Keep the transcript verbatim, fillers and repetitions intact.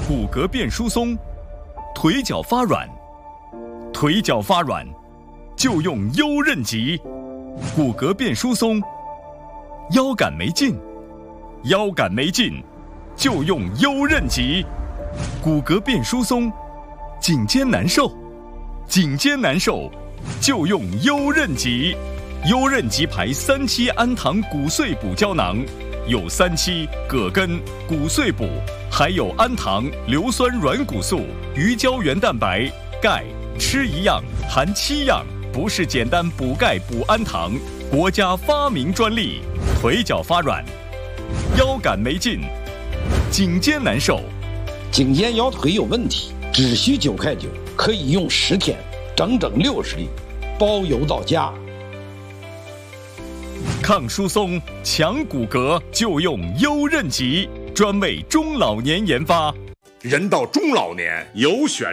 骨骼变疏松，腿脚发软，腿脚发软就用优韧脊；骨骼变疏松，腰杆没劲，腰杆没劲就用优韧脊；骨骼变疏松，颈肩难受，颈肩难受就用优韧脊。优韧脊牌三七氨糖骨碎补胶囊，有三七、葛根、骨碎补，还有氨糖、硫酸软骨素、鱼胶原蛋白、钙，吃一样含七样，不是简单补钙补氨糖，国家发明专利。腿脚发软，腰杆没劲，颈肩难受， 颈肩腰腿有问题，只需九块九，可以用十天，整整六十粒，包邮到家。 抗疏松、强骨骼就用优韧脊，专为中老年研发。 人到中老年，有选